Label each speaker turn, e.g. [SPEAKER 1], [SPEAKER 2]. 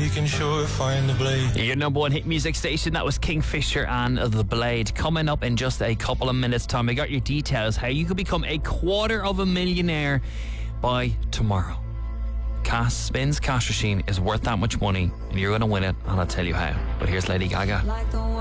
[SPEAKER 1] he can sure find the blade.
[SPEAKER 2] Your number one hit music station, that was Kingfisher and The Blade. Coming up in just a couple of minutes' time, I got your details how you could become a $250,000 by tomorrow. Cass Spins Cash Machine is worth that much money, and you're going to win it, and I'll tell you how. But here's Lady Gaga.